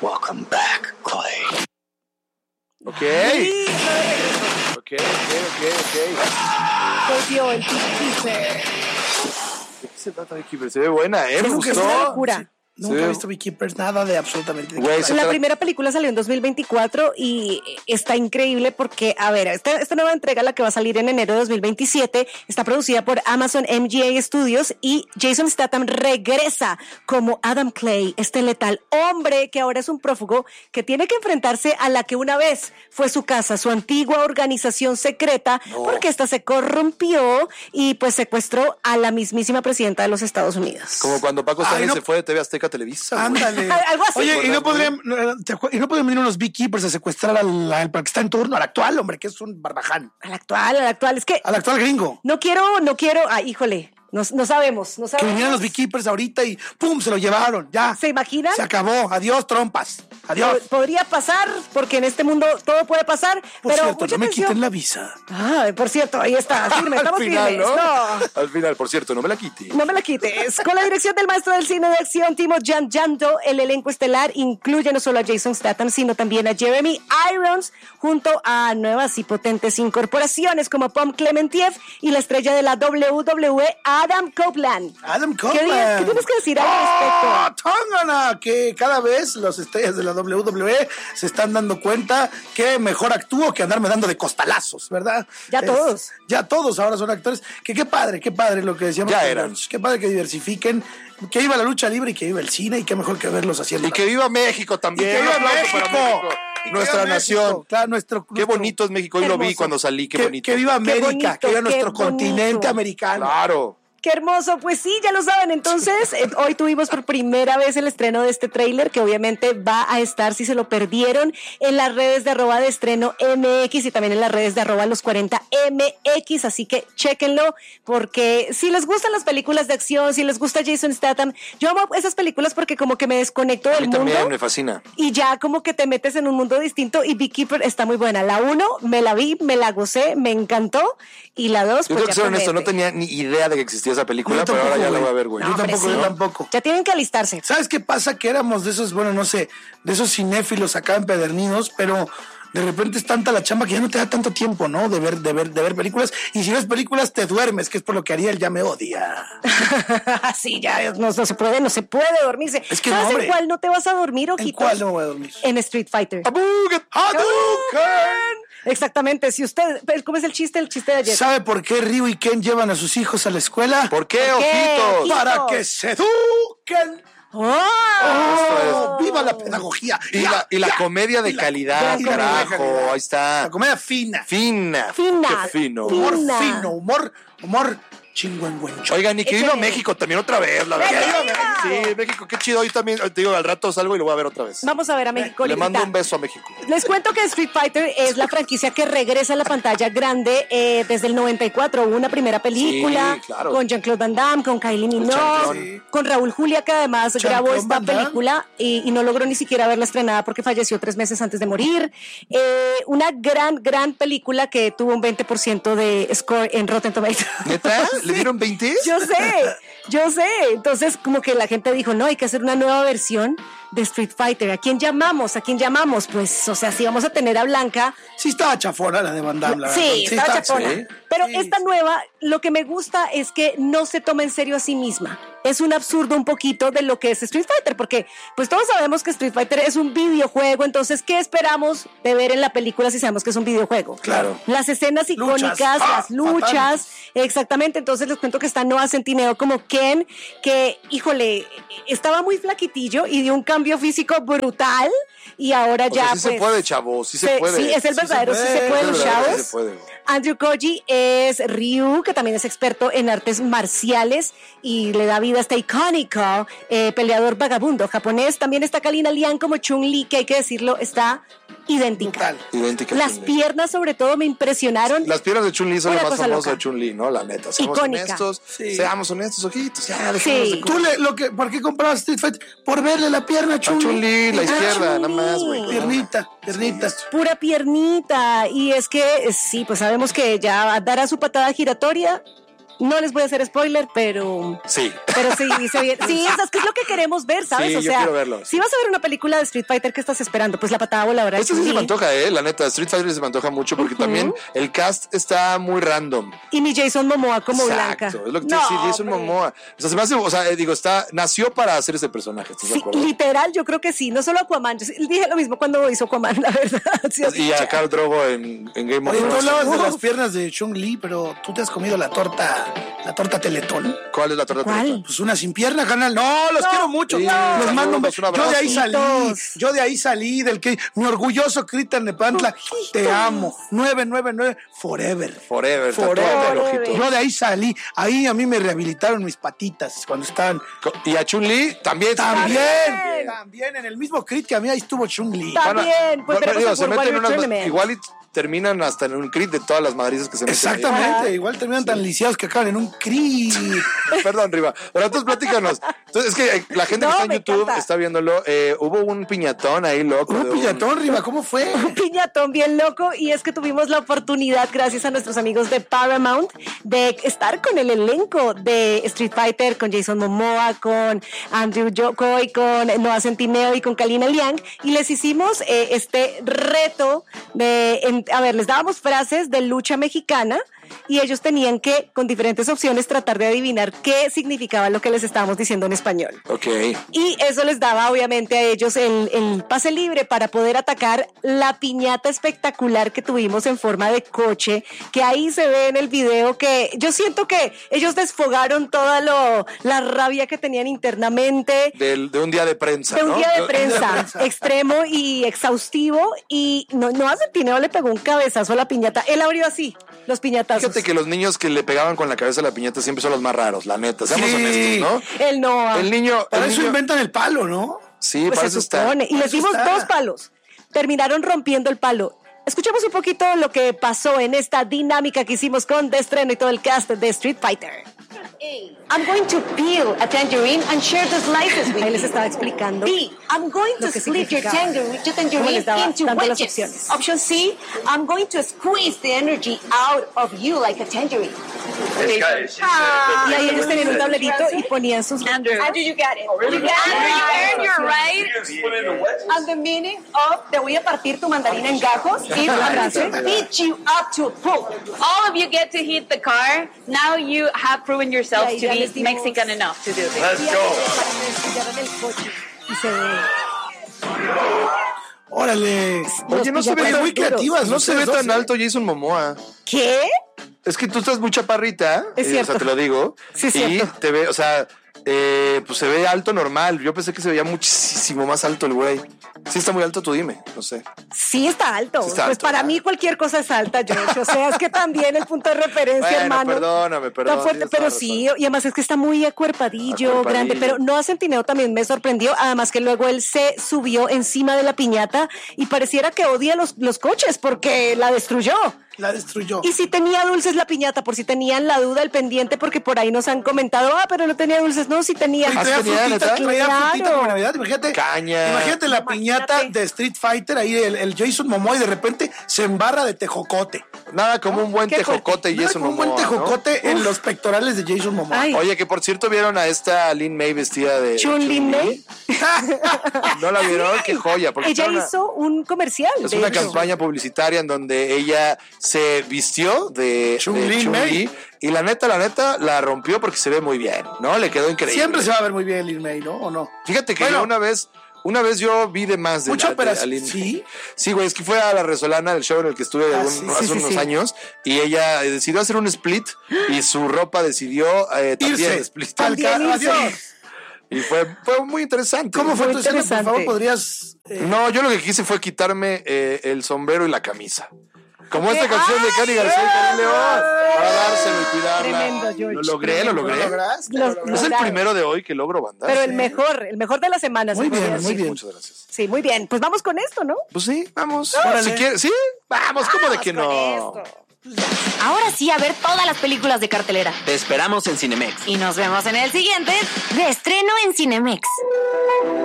Welcome back, Clay. Ok. Volvió el Beekeeper. ¿De qué se trata Beekeeper? Se ve buena, ¿eh? Me Es gustó. una locura. Nunca he visto Beekeepers, nada de absolutamente. Güey, La primera película salió en 2024 y está increíble porque, a ver, esta nueva entrega, la que va a salir en enero de 2027, está producida por Amazon MGA Studios y Jason Statham regresa como Adam Clay, este letal hombre que ahora es un prófugo que tiene que enfrentarse a la que una vez fue su casa, su antigua organización secreta, porque esta se corrompió y pues secuestró a la mismísima presidenta de los Estados Unidos. Como cuando Paco Stanley se fue de TV Azteca a Televisa. Ándale. Algo así. Oye, ¿y no podrían venir unos beekeepers a secuestrar al que está en turno, al actual, hombre, que es un barbaján? Al actual. Es que Al actual gringo. no quiero, híjole, no sabemos. Que vinieran los beekeepers ahorita y ¡pum! Se lo llevaron, ya. ¿Se imaginan? Se acabó. Adiós, trompas. Adiós. Podría pasar, porque en este mundo todo puede pasar, Por pero cierto, mucha no me atención. quiten la visa. Por cierto, ahí está, firme, estamos Al final, firmes. ¿no? No. Al final, por cierto, no me la quite. No me la quites. Con la dirección del maestro del cine de acción, Timo Giangianto, el elenco estelar incluye no solo a Jason Statham, sino también a Jeremy Irons, junto a nuevas y potentes incorporaciones como Pom Clementiev y la estrella de la WWE, Adam Copeland. Adam Copeland. ¿Qué tienes que decir al respecto? ¡Tóngana! Que cada vez los estrellas de la WWE se están dando cuenta que mejor actúo que andarme dando de costalazos, ¿verdad? Ya todos ahora son actores. Que qué padre lo que decíamos. Ya eran. Qué padre que diversifiquen. Que viva la lucha libre y que viva el cine y qué mejor que verlos haciendo. Y que viva México también. Y que viva Un aplauso México. para México. Y que Nuestra viva nación. México. Claro, Qué bonito es México. Hoy lo vi Hermoso. cuando salí. Qué bonito. Que viva América, bonito, que viva qué nuestro continente bonito. americano. Claro. ¡Qué hermoso! Pues sí, ya lo saben. Entonces, hoy tuvimos por primera vez el estreno de este tráiler, que obviamente va a estar, si se lo perdieron, en las redes de @de estreno MX y también en las redes de @los40MX. Así que chéquenlo, porque si les gustan las películas de acción, si les gusta Jason Statham, yo amo esas películas porque como que me desconecto A del mí mundo. también me fascina. Y ya como que te metes en un mundo distinto y Beekeeper está muy buena. La 1 me la vi, me la gocé, me encantó. Y la 2 Yo pues tengo que ya ser honesto, no promete. tenía ni idea de que existía esa película, Yo pero ahora tampoco, ya la güey. voy a ver, güey. No, hombre, sí. Yo tampoco. Ya tienen que alistarse. ¿Sabes qué pasa? Que éramos de esos, bueno, no sé, de esos cinéfilos acá empedernidos, pero de repente es tanta la chamba que ya no te da tanto tiempo, ¿no? De ver películas. Y si ves películas, te duermes, que es por lo que Ariel ya me odia. Sí, ya no se puede dormirse. Es que ¿Sabes no, en hombre. cuál no te vas a dormir, ¿En ojitos? cuál no voy a dormir? En Street Fighter. ¡Hadouken! Exactamente. Si usted, ¿cómo es el chiste? El chiste de ayer. ¿Sabe por qué Ryu y Ken llevan a sus hijos a la escuela? ¿Por qué, ¿Por qué, ojitos? ojitos? Para que se eduquen. ¡Oh! ¡Viva la pedagogía! Y la comedia de Y la calidad, comedia de carajo. calidad. Ahí está. La comedia fina. Fina. Fina. Qué fino. Humor Fina. fino, humor chingüengüencho. Oigan, y que viva Échale. México también otra vez, la verdad. ¡Viva! Sí, México, qué chido. Hoy también, te digo, al rato salgo y lo voy a ver otra vez. Vamos a ver a México. Le mando ahorita. un beso a México. Les cuento que Street Fighter es la franquicia que regresa a la pantalla grande desde el 94. Hubo una primera película Sí, claro. con Jean-Claude Van Damme, con Kylie Minogue, champion. con Raúl Julia, que además grabó Champion esta Van Damme. película y no logró ni siquiera verla estrenada porque falleció 3 meses antes de morir. Una gran película que tuvo un 20% de score en Rotten Tomatoes. ¿Neta? ¿Le dieron 20? Yo sé. Entonces, como que la gente dijo, no, hay que hacer una nueva versión de Street Fighter. ¿A quién llamamos? Pues, o sea, si vamos a tener a Blanca. Sí estaba chafona la de Van Damme, la verdad. Sí, estaba chapona. sí. Pero Sí, esta sí. nueva, lo que me gusta es que no se toma en serio a sí misma. Es un absurdo un poquito de lo que es Street Fighter, porque pues todos sabemos que Street Fighter es un videojuego, entonces, ¿qué esperamos de ver en la película si sabemos que es un videojuego? Claro. Las escenas Luchas. icónicas, las luchas, Fatales. exactamente. Entonces les cuento que está Noah Centineo como Ken, que, híjole, estaba muy flaquitillo y dio un cambio físico brutal y ahora O sea, ya sí pues... se puede, chavos, sí se puede. Sí, es el verdadero, sí se puede, Es el los verdadero, chavos. sí se puede. Andrew Koji es Ryu, que también es experto en artes marciales y le da vida a este icónico peleador vagabundo japonés. También está Kalina Lian como Chun-Li, que hay que decirlo, está idéntica. Brutal. Idéntica a Las Chun-Li. piernas, sobre todo, me impresionaron. Las piernas de Chun-Li son Una lo más cosa famoso loca. de Chun-Li, ¿no? La neta. Seamos Icónica. honestos. Sí. Seamos honestos, ojitos. Ya, dejemos Sí. de Tú ¿por qué comprabas Street Fighter? Por verle la pierna a A Chun-Li. Chun-Li, la Ah, izquierda, Chun-Li. nada más, güey. Piernita. Pura piernita. Y es que, sí, pues sabemos que ya dará su patada giratoria. No les voy a hacer spoiler, pero Sí. se viene. Sí, o sea, es que es lo que queremos ver, ¿sabes? Sí, o yo sea, quiero verlo. si vas a ver una película de Street Fighter, ¿qué estás esperando? Pues la patada voladora. de Este sí se Chun-Li. me antoja, la neta. Street Fighter se me antoja mucho porque también el cast está muy random. Y mi Jason Momoa como Exacto, Blanca. es lo que te decía, Jason hombre. Momoa. O sea, se me hace, nació para hacer ese personaje, ¿estás de Sí, acuerdo? literal, yo creo que sí. No solo Aquaman. Yo dije lo mismo cuando hizo Aquaman, la verdad. Sí, Y a Khal Drogo en Game of Oye, tú Thrones. hablabas de las piernas de Chun-Li, pero tú te has comido la torta Teletón. ¿Cuál es la torta? ¿Cuál? Teletón? Pues una sin pierna, canal. No, los quiero mucho. Sí, Les mando un saludos, un abrazo. Yo de ahí salí del que mi orgulloso Cristian Nepantla. Te amo. 999 forever. Forever, tatuate el ojito. Yo de ahí salí. Ahí a mí me rehabilitaron mis patitas cuando estaban. Y a Chun-Li también. También en el mismo crit que a mí ahí estuvo Chun-Li. También, pues Bueno, veremos se el meten Warrior unas, Tournament. igual y terminan hasta en un crit de todas las madrizas que se meten. ahí. Exactamente, igual terminan tan lisiados que acaban en un crit. Perdón, Riva. Ahora entonces platícanos. Entonces, es que la gente No, que está en me YouTube encanta. está viéndolo. Hubo un piñatón ahí loco. Un de piñatón, Riva, ¿cómo fue? Un piñatón bien loco, y es que tuvimos la oportunidad, gracias a nuestros amigos de Paramount, de estar con el elenco de Street Fighter, con Jason Momoa, con Andrew Jokoy, con Noah Centineo y con Kalina Liang, y les hicimos este reto a ver, les dábamos frases de lucha mexicana y ellos tenían que, con diferentes opciones, tratar de adivinar qué significaba lo que les estábamos diciendo en español. Ok. Y eso les daba obviamente a ellos el pase libre para poder atacar la piñata espectacular que tuvimos en forma de coche, que ahí se ve en el video que yo siento que ellos desfogaron toda la rabia que tenían internamente. De un día de prensa, De un ¿no? día de prensa extremo y exhaustivo, y no a Centineo le pegó un cabezazo a la piñata. Él abrió así los piñatazos. Fíjate que los niños que le pegaban con la cabeza a la piñata siempre son los más raros, la neta. Seamos Sí. honestos, ¿no? Él no. El niño. Para el eso niño- inventan el palo, ¿no? Sí, Pues para se eso está. supone. Y les Eso dimos está. 2 palos. Terminaron rompiendo el palo. Escuchemos un poquito lo que pasó en esta dinámica que hicimos con De Estreno y todo el cast de Street Fighter. I'm going to peel a tangerine and share the slices with Ahí you. les estaba explicando. B, I'm going Lo to que split your significaba. tangerine ¿Cómo les daba into dando las wedges. opciones? Option C, I'm going to squeeze the energy out of you like a tangerine. Y ahí ellos tenían un tablerito y ponían sus... Andrew, you got it. You got it. And you're right. And the meaning of Te voy a partir tu mandarina en gajos y la frase. beat you up to a pulp. All of you get to hit the car. Now you have proven yourselves Ahí to ya be les dimos- Mexican enough to do this. Para el coche. Y se ve. Órale. Oye, no se ve Oye, tan, muy creativas, no se ve ustedes tan dos, alto Jason Momoa. ¿Qué? Es que tú estás muy chaparrita. Es O cierto. sea, te lo digo. Sí, es y cierto. te ve, o sea, pues se ve alto normal. Yo pensé que se veía muchísimo más alto el güey. Sí está muy alto, tú dime. No sé. Sí está alto. Sí está Pues alto, para ¿verdad? mí cualquier cosa es alta, George. O sea, es que también el punto de referencia, Bueno, hermano. perdóname, Tan fuerte, tienes pero toda sí, razón. y además es que está muy acuerpadillo, grande, pero Noah Centineo también me sorprendió, además que luego él se subió encima de la piñata y pareciera que odia los coches porque la destruyó. La destruyó. Y si tenía dulces la piñata, por si tenían la duda, el pendiente, porque por ahí nos han comentado, pero no tenía dulces. No, sí tenía. Y traía tenía, frutita, neta? traía Claro. frutita como Navidad. Imagínate. Caña. Imagínate la Imagínate. piñata de Street Fighter, ahí el Jason Momoa, y de repente se embarra de tejocote. Nada como un buen Qué tejocote y Nada Jason como un Momoa, buen ¿no? tejocote en los pectorales de Jason Momoa. Ay. Oye, que por cierto vieron a esta Lin May vestida de Chun-Li May. ¿No la vieron? Qué joya. Porque Ella está una- hizo un comercial. Es de una hecho. campaña publicitaria en donde ella se vistió de Chun-Li May. y la neta, la rompió porque se ve muy bien, ¿no? Le quedó increíble. Siempre se va a ver muy bien Lin May, ¿no? ¿O no? Fíjate que Bueno. yo una vez yo vi de más de Mucha de operación, Lin May. ¿sí? Sí, güey, es que fue a la Resolana, el show en el que estuve hace sí, unos sí. años, y ella decidió hacer un split y su ropa decidió también Irse. split. También irse. Adiós. Y fue muy interesante. ¿Cómo fue Muy tu escena? Por interesante. favor, podrías... No, yo lo que quise fue quitarme el sombrero y la camisa. Como esta canción de Cani García y Karim León, para dárselo y cuidarla. Tremendo, George. Lo logré. ¿Lo lograste? Los- ¿Lo lograste? Es el Claro. primero de hoy que logro banda. Pero el mejor de la semana. Muy se podría bien, muy decir. bien. Muchas gracias. Sí, muy bien. Pues vamos con esto, ¿no? Pues sí, vamos. Órale. Si quieres, sí, vamos, ¿cómo de que Con no? esto. Ahora sí, a ver todas las películas de cartelera. Te esperamos en Cinemex. Y nos vemos en el siguiente. De estreno en Cinemex.